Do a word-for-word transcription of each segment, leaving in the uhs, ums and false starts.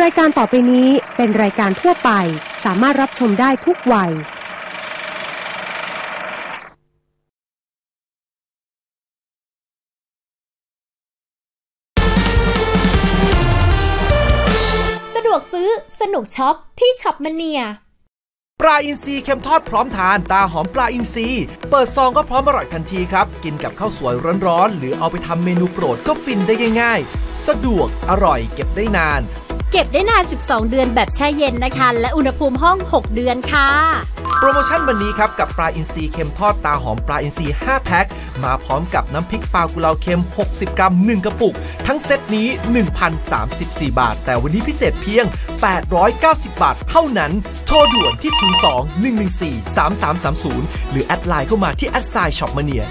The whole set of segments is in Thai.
ายการต่อไปนี้เป็นรายการทั่วไปสามารถรับชมได้ทุกวัยสะดวกซื้อสนุกช็อปที่ช็อปมเนียปลาอินทรีเค็มทอดพร้อมทานตาหอมปลาอินทรีเปิดซองก็พร้อมอร่อยทันทีครับกินกับข้าวสวยร้อนๆหรือเอาไปทำเมนูโปรดก็ฟินได้ง่ายๆสะดวกอร่อยเก็บได้นานเก็บได้นานสิบสองเดือนแบบแช่เย็นนะคะและอุณหภูมิห้องหกเดือนค่ะโปรโมชั่นวันนี้ครับกับปลาอินทรีเค็มทอดตาหอมปลาอินทรีห้าแพ็คมาพร้อมกับน้ำพริกปลากุเลาเค็มหกสิบกรัมหนึ่งกระปุกทั้งเซตนี้ หนึ่งพันสามสิบสี่ บาทแต่วันนี้พิเศษเพียงแปดร้อยเก้าสิบบาทเท่านั้นโทรด่วนที่ศูนย์ สอง หนึ่ง หนึ่ง สี่ สาม สาม สาม ศูนย์หรือแอดไลน์เข้ามาที่แอดไซน์ช็อปมาเนีย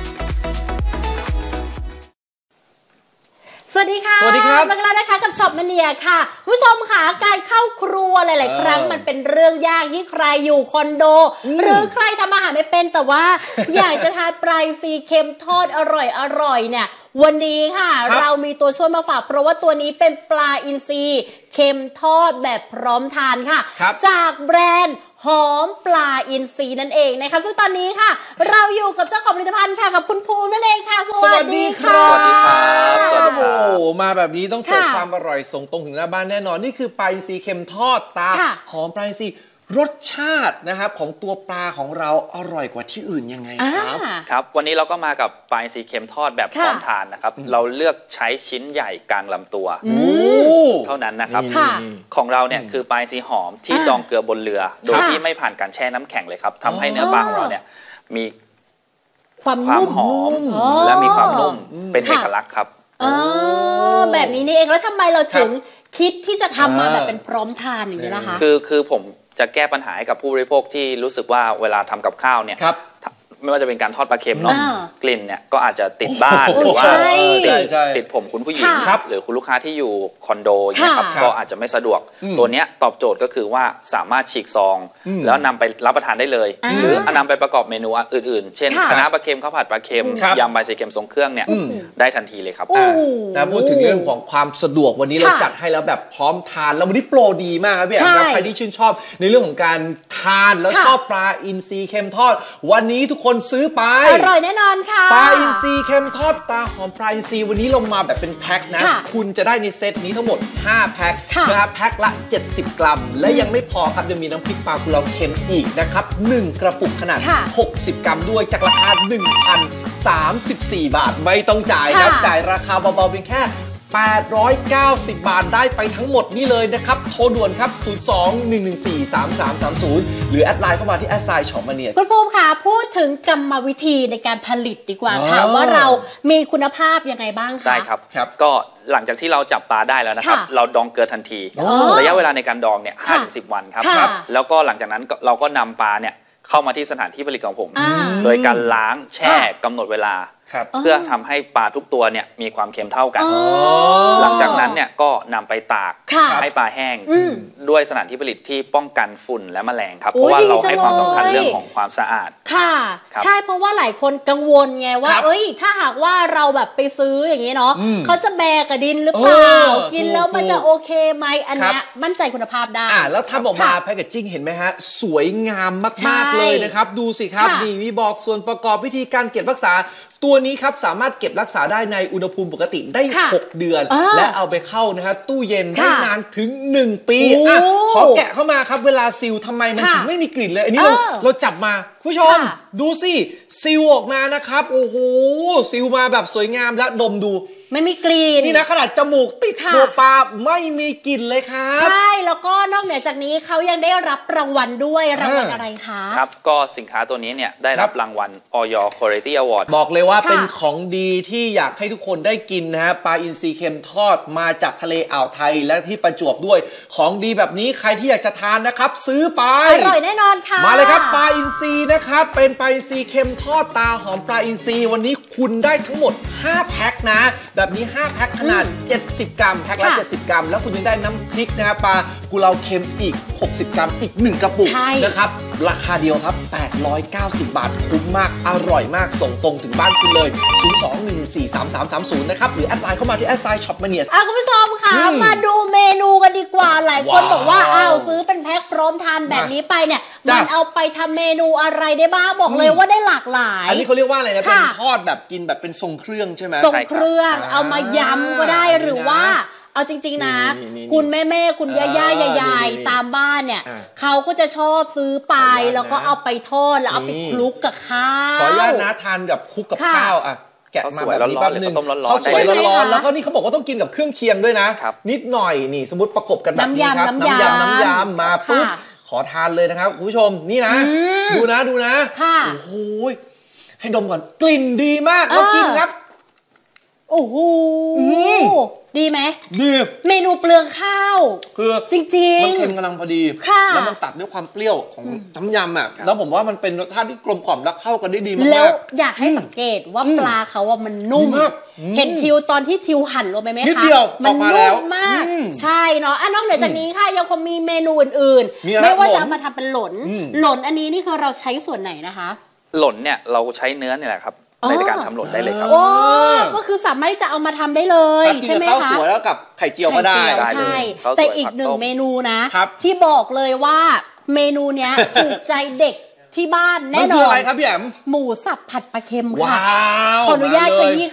สวัสดีค่ะสวัสดีครับมาแล้วนะคะกับช็อปมาเนียค่ะผู้ชมค่ะการเข้าครัวหลายๆครั้งมันเป็นเรื่องยากยิ่งใครอยู่คอนโดหรือใครทำอาหารไม่เป็นแต่ว่า อยากจะทานปลาอินทรีเค็มทอดอร่อยอร่อยเนี่ยวันนี้ค่ะเรามีตัวช่วยมาฝากเพราะว่าตัวนี้เป็นปลาอินทรีเค็มทอดแบบพร้อมทานค่ะจากแบรนด์หอมปลาอินทรีนั่นเองนะคะซึ่งตอนนี้ค่ะเราอยู่กับเจ้าของผลิตภัณฑ์ค่ะกับคุณภูมินั่นเองค่ะสวัสดีค่ะสวัสดีครับสวัสดีครับโอ้มาแบบนี้ต้องเสิร์ฟความอร่อยส่งตรงถึงหน้าบ้านแน่นอนนี่คือปลาอินทรีเค็มทอดตาหอมปลาอินทรีรสชาตินะครับของตัวปลาของเราอร่อยกว่าที่อื่นยังไงครับครับวันนี้เราก็มากับปลาอินทรีเค็มทอดแบบพร้อมทานนะครับเราเลือกใช้ชิ้นใหญ่กลางลำตัวเท่านั้นนะครับของเราเนี่ยคือปลาอินทรีหอมที่ดองเกลือบนเรือโดยที่ไม่ผ่านการแช่น้ำแข็งเลยครับทำให้เนื้อปลาของเราเนี่ยมีความหอมและมีความนุ่มเป็นเอกลักษณ์ครับแบบนี้นี่เองแล้วทำไมเราถึงคิดที่จะทำมาแบบเป็นพร้อมทานอย่างนี้นะคะคือคือผมจะแก้ปัญหาให้กับผู้บริโภคที่รู้สึกว่าเวลาทำกับข้าวเนี่ยไม่ว่าจะเป็นการทอดปลาเค็มเนาะกลิ่นเนี่ยก็อาจจะติดบ้านหรือว่าติดติดผมคุณผู้หญิงหรือคุณลูกค้าที่อยู่คอนโดเนี่ยครับก็อาจจะไม่สะดวกตัวเนี้ยตอบโจทย์ก็คือว่าสามารถฉีกซองแล้วนำไปรับประทานได้เลยหรือนำไปประกอบเมนูอื่นๆเช่นคะน้าปลาเค็มข้าวผัดปลาเค็มยำใบเสเค็มทรงเครื่องเนี่ยได้ทันทีเลยครับนะพูดถึงเรื่องของความสะดวกวันนี้เราจัดให้แล้วแบบพร้อมทานแล้ววันนี้โปรดีมากครับพี่แอมครับใครที่ชื่นชอบในเรื่องของการทานแล้วชอบปลาอินทรีเค็มทอดวันนี้ทุกคนซื้อไปอร่อยแน่นอนค่ะปลาอินทรีเค็มทอดตาหอมปลาอินทรีวันนี้ลงมาแบบเป็นแพ็คนะคุณจะได้ในเซตนี้ทั้งหมดห้าแพ็คนะครับแพ็คละเจ็ดสิบกรัมและยังไม่พอครับยังมีน้ำพริกปลากุเลาเค็มอีกนะครับหนึ่งกระปุกขนาดหกสิบกรัมด้วยจากราคา หนึ่งพันสามสิบสี่ บาทไม่ต้องจ่ายครับจ่ายราคาเบาๆเพียงแค่แปดร้อยเก้าสิบบาทได้ไปทั้งหมดนี่เลยนะครับโทรด่วนครับศูนย์ สอง หนึ่ง หนึ่ง สี่ สาม สาม สาม ศูนย์หรือแอดไลน์เข้ามาที่แอดไซน์ช็อปมาเนียคุณภูมิค่ะพูดถึงกรรมวิธีในการผลิตดีกว่าค่ะว่าเรามีคุณภาพยังไงบ้างคะได้ครับก็หลังจากที่เราจับปลาได้แล้วนะครับเราดองเกลือทันทีระยะเวลาในการดองเนี่ยห้าถึงสิบวันครับแล้วก็หลังจากนั้นเราก็นำปลาเนี่ยเข้ามาที่สถานที่ผลิตของผมโดยการล้างแช่กำหนดเวลาเพื่อทำให้ปลาทุกตัวเนี่ยมีความเค็มเท่ากันหลังจากนั้นเนี่ยก็นำไปตากให้ปลาแห้งด้วยสถานที่ผลิตที่ป้องกันฝุ่นและแมลงครับเพราะว่าเราให้ความสำคัญเรื่องของความสะอาดค่ะใช่เพราะว่าหลายคนกังวลไงว่าเอ้ยถ้าหากว่าเราแบบไปซื้ออย่างนี้เนาะเขาจะแบกกระดินหรือเปล่ากินแล้วมันจะโอเคไหมอันนี้มั่นใจคุณภาพได้อ่าแล้วทำออกมาแพคเกจจิ้งเห็นไหมฮะสวยงามมากๆเลยนะครับดูสิครับนี่มีบอกส่วนประกอบวิธีการเก็บรักษาตัวนี้ครับสามารถเก็บรักษาได้ในอุณหภูมิปกติได้หกเดือนและเอาไปเข้านะฮะตู้เย็นได้นานถึงหนึ่งปีอ่ะขอแกะเข้ามาครับเวลาซีลทำไมมันถึงไม่มีกลิ่นเลยอันนี้เราเราจับมาผู้ชมดูสิซีลออกมานะครับโอ้โหซีลมาแบบสวยงามและดมดูไม่มีกลิ่นนี่นะขนาดจมูกติดตัวปลาไม่มีกลิ่นเลยครับใช่แล้วก็นอกเหนือจากนี้เขายังได้รับรางวัลด้วยรางวัลอะไรคะครับก็สินค้าตัวนี้เนี่ยได้รับรางวัล ออย Quality Award บอกเลยว่าเป็นของดีที่อยากให้ทุกคนได้กินนะฮะปลาอินทรีเค็มทอดมาจากทะเลอ่าวไทยและที่ประจวบด้วยของดีแบบนี้ใครที่อยากจะทานนะครับซื้อไปอร่อยแน่นอนค่ะมาเลยครับปลาอินทรีนะครับเป็นปลาอินทรีเค็มทอดตาหอมปลาอินทรีวันนี้คุณได้ทั้งหมดห้าแพ็คนะแบบนี้ห้าแพ็คขนาดเจ็ดสิบกรัมแพ็คละเจ็ดสิบกรัมแล้วคุณยังได้น้ำพริกนะครับปลากุเลาเค็มอีกหกสิบกรัมอีกหนึ่งกระปุกนะครับราคาเดียวครับแปดร้อยเก้าสิบบาทคุ้มมากอร่อยมากส่งตรงถึงบ้านคุณเลยศูนย์ สอง หนึ่ง สี่ สาม สาม สาม ศูนย์นะครับหรือแอดไลน์เข้ามาที่แอดไซน์ช็อปมาเนียอ่ะคุณผู้ชมค่ะมาดูเมนูกันดีกว่าหลายคไปเนี่ยมันเอาไปทำเมนูอะไรได้บ้างบอกเลยว่าได้หลากหลายอันนี้เขาเรียกว่าอะไรนะเป็นทอดแบบกินแบบเป็นทรงเครื่องใช่ไหมทรงเครื่องเอามายำก็ได้หรือว่าเอาจริงๆนะคุณแม่แม่คุณย่าย่ายายตามบ้านเนี่ยเขาก็จะชอบซื้อไปแล้วก็เอาไปทอดแล้วเอาไปคลุกกับข้าวขออนุญาตนะทานกับคลุกกับข้าวอ่ะแกะมาแบบนี้แป๊บนึงเขาสวยร้อนๆแล้วก็นี่เขาบอกว่าต้องกินกับเครื่องเคียงด้วยนะนิดหน่อยนี่สมมติประกบกันแบบนี้ครับน้ำยำน้ำยำมาปุ๊บขอทานเลยนะครับคุณผู้ชมนี่นะดูนะดูนะโอ้โหให้ดมก่อนกลิ่นดีมากแล้วกินครับโอ้โหดีไหมดีเมนูเปลืองข้าวคือจริงๆมันเค็มกำลังพอดีแล้วมันตัดด้วยความเปรี้ยวของน้ำยำอ่ะแล้วผมว่ามันเป็นรสชาติที่กลมกล่อมและเข้ากันได้ดีมากแล้วอยากให้สังเกตว่าปลาเขาว่ามันนุ่มเห็นทิวตอนที่ทิวหั่นลงไปไหมคะมันนุ่มมากใช่เนาะอ่ะนอกจากนี้ค่ะยังคงมีเมนูอื่นๆไม่ว่าจะมาทำเป็นหล่นหล่นอันนี้นี่คือเราใช้ส่วนไหนนะคะหล่นเนี่ยเราใช้เนื้อเนี่ยแหละครับในการทำหล่นได้เลยครับโอ้ก็คือสามารถที่จะเอามาทำได้เลยใช่ไหมคะข้าวสวยแล้วกับไข่เจียวก็ได้ใช่แต่อีกหนึ่งเมนูนะที่บอกเลยว่าเมนูเนี้ยถูกใจเด็กที่บ้านแน่นอนอะไรครับพี่แอมหมูสับผัดปลาเค็มค่ะขออนุญาตขยี้